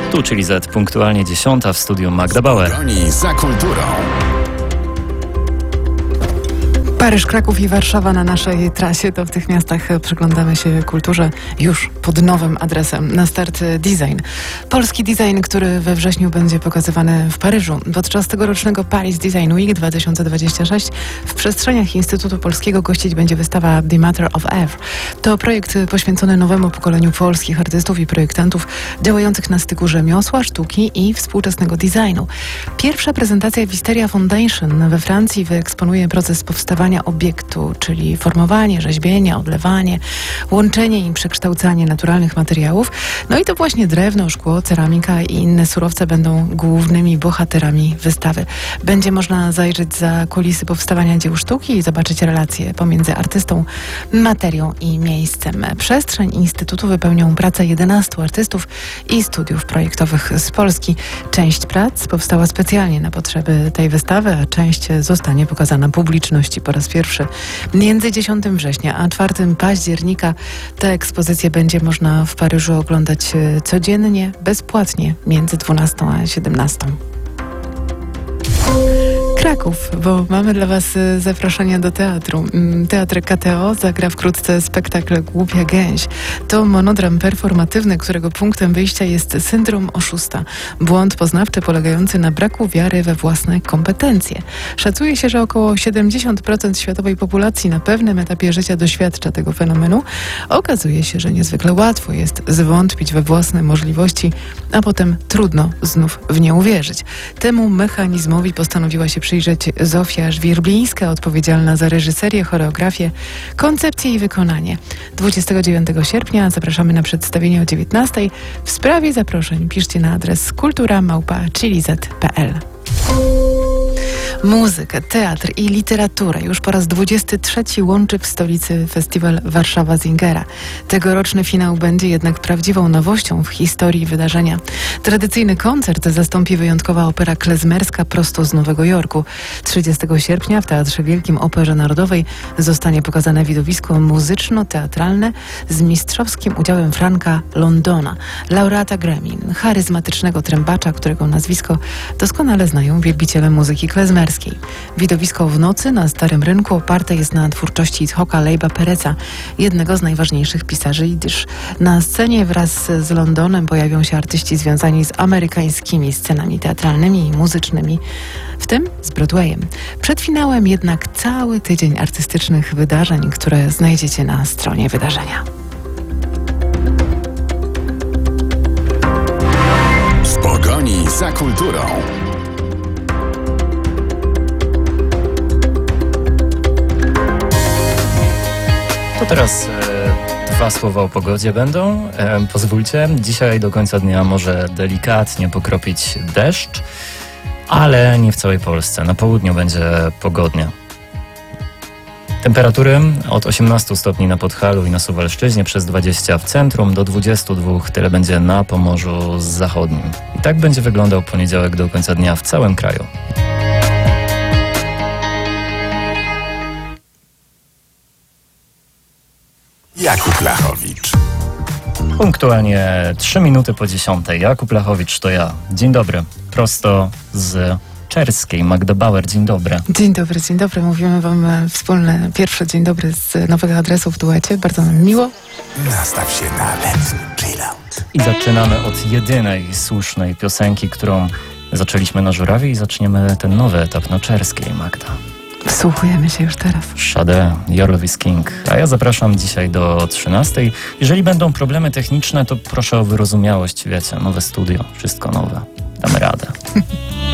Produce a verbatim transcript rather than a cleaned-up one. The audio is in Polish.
Tu, czyli Z, punktualnie dziesiąta w studiu Magda Bauer. Goni za kulturą. Paryż, Kraków i Warszawa na naszej trasie. To w tych miastach przyglądamy się kulturze już pod nowym adresem. Na start design. Polski design, który we wrześniu będzie pokazywany w Paryżu. Podczas tegorocznego Paris Design Week dwa tysiące dwudziesty szósty w przestrzeniach Instytutu Polskiego gościć będzie wystawa The Matter of Eve. To projekt poświęcony nowemu pokoleniu polskich artystów i projektantów działających na styku rzemiosła, sztuki i współczesnego designu. Pierwsza prezentacja Wisteria Foundation we Francji wyeksponuje proces powstawania obiektu, czyli formowanie, rzeźbienie, odlewanie, łączenie i przekształcanie naturalnych materiałów. No i to właśnie drewno, szkło, ceramika i inne surowce będą głównymi bohaterami wystawy. Będzie można zajrzeć za kulisy powstawania dzieł sztuki i zobaczyć relacje pomiędzy artystą, materią i miejscem. Przestrzeń Instytutu wypełnią pracę jedenastu artystów i studiów projektowych z Polski. Część prac powstała specjalnie na potrzeby tej wystawy, a część zostanie pokazana publiczności po raz pierwszy. Między dziesiątego września a czwartego października tę ekspozycję będzie można w Paryżu oglądać codziennie, bezpłatnie, między dwunastą a siedemnastą. Kraków, bo mamy dla Was zaproszenia do teatru. Teatr K T O zagra wkrótce spektakl Głupia Gęś. To monodram performatywny, którego punktem wyjścia jest syndrom oszusta. Błąd poznawczy polegający na braku wiary we własne kompetencje. Szacuje się, że około siedemdziesiąt procent światowej populacji na pewnym etapie życia doświadcza tego fenomenu. Okazuje się, że niezwykle łatwo jest zwątpić we własne możliwości, a potem trudno znów w nie uwierzyć. Temu mechanizmowi postanowiła się przyjrzeć Zofia Żwirblińska, odpowiedzialna za reżyserię, choreografię, koncepcję i wykonanie. dwudziestego dziewiątego sierpnia zapraszamy na przedstawienie o dziewiętnastej. W sprawie zaproszeń piszcie na adres kultura małpa chilizet kropka p l. Muzykę, teatr i literaturę już po raz dwudziesty trzeci łączy w stolicy festiwal Warszawa Singera. Tegoroczny finał będzie jednak prawdziwą nowością w historii wydarzenia. Tradycyjny koncert zastąpi wyjątkowa opera klezmerska prosto z Nowego Jorku. trzydziestego sierpnia w Teatrze Wielkim Operze Narodowej zostanie pokazane widowisko muzyczno-teatralne z mistrzowskim udziałem Franka Londona, laureata Grammy, charyzmatycznego trębacza, którego nazwisko doskonale znają wielbiciele muzyki klezmerskiej. Widowisko w nocy na Starym Rynku oparte jest na twórczości Ithoka Lejba Pereca, jednego z najważniejszych pisarzy jidysz. Na scenie wraz z Londonem pojawią się artyści związani z amerykańskimi scenami teatralnymi i muzycznymi, w tym z Broadwayem. Przed finałem jednak cały tydzień artystycznych wydarzeń, które znajdziecie na stronie wydarzenia. W pogoni za kulturą. To teraz e, dwa słowa o pogodzie będą. E, pozwólcie, dzisiaj do końca dnia może delikatnie pokropić deszcz, ale nie w całej Polsce. Na południu będzie pogodnie. Temperatury od osiemnastu stopni na Podhalu i na Suwalszczyźnie, przez dwadzieścia w centrum, do dwudziestu dwóch, tyle będzie na Pomorzu Zachodnim. I tak będzie wyglądał poniedziałek do końca dnia w całym kraju. Jakub Lachowicz. Punktualnie trzy minuty po dziesiątej. Jakub Lachowicz to ja. Dzień dobry. Prosto z Czerskiej. Magda Bauer, dzień dobry. Dzień dobry, dzień dobry. Mówimy Wam wspólne pierwsze dzień dobry z nowego adresu w duecie. Bardzo nam miło. Nastaw się na letni chillout. I zaczynamy od jedynej słusznej piosenki, którą zaczęliśmy na Żurawie, i zaczniemy ten nowy etap na Czerskiej, Magda. Wsłuchujemy się już teraz. Sade, Your Love is King. A ja zapraszam dzisiaj do trzynastej. Jeżeli będą problemy techniczne, to proszę o wyrozumiałość, wiecie, nowe studio, wszystko nowe. Damy radę.